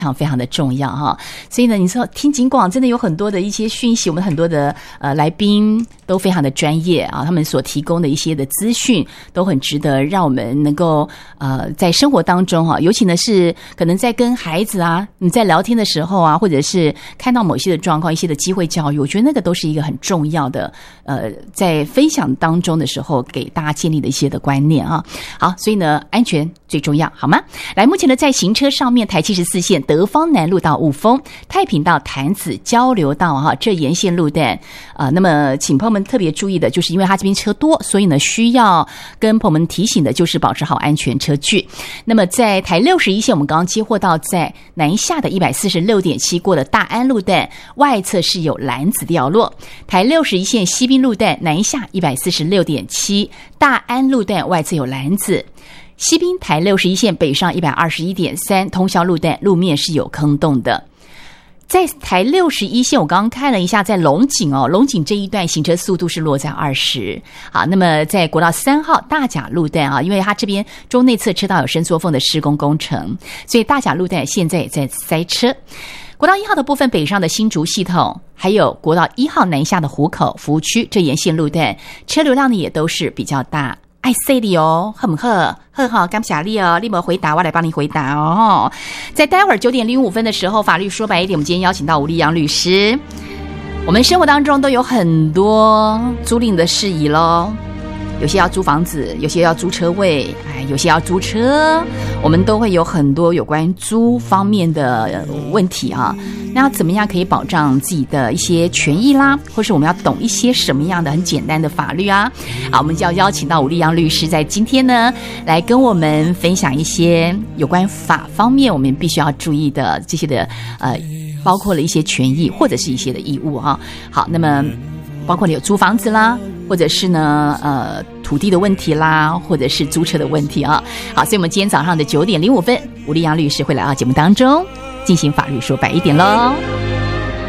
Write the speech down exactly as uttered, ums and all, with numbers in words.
非常非常的重要哈，所以呢，你说听警广真的有很多的一些讯息，我们很多的呃来宾都非常的专业啊，他们所提供的一些的资讯都很值得让我们能够呃在生活当中哈，尤其呢是可能在跟孩子啊你在聊天的时候啊，或者是看到某些的状况、一些的机会教育，我觉得那个都是一个很重要的呃在分享当中的时候给大家建立的一些的观念啊。好，所以呢安全最重要，好吗？来，目前呢在行车上面，台七十四线德芳南路到雾峰、太平到潭子交流道哈，这沿线路段啊、呃，那么请朋友们特别注意的，就是因为它这边车多，所以呢需要跟朋友们提醒的就是保持好安全车距。那么在台六十一线，我们刚刚接获到在南下的 一百四十六点七 过的大安路段外侧是有篮子掉落，台六十一线西滨路段南下 一百四十六点七 大安路段外侧有篮子。西滨台六十一线北上 一百二十一点三 通霄路段路面是有坑洞的。在台六十一线，我刚刚看了一下，在龙井哦，龙井这一段行车速度是落在二十。好，那么在国道三号大甲路段啊，因为它这边中内侧车道有伸缩缝的施工工程，所以大甲路段现在也在塞车。国道一号的部分北上的新竹系统，还有国道一号南下的湖口服务区这沿线路段，车流量呢也都是比较大。爱塞你哦，很呵呵好，感谢你哦，立马回答，我来帮你回答哦。在待会儿九点零五分的时候，法律说白一点，我们今天邀请到吴立阳律师。我们生活当中都有很多租赁的事宜咯，有些要租房子，有些要租车位，哎，有些要租车，我们都会有很多有关租方面的问题啊。那要怎么样可以保障自己的一些权益啦，或是我们要懂一些什么样的很简单的法律啊？好，我们就要邀请到吴立阳律师在今天呢，来跟我们分享一些有关法方面我们必须要注意的这些的呃，包括了一些权益或者是一些的义务啊。好，那么包括你有租房子啦，或者是呢呃土地的问题啦，或者是租车的问题啊。好，所以我们今天早上的九点零五分，吴立阳律师会来到节目当中进行法律说白一点咯。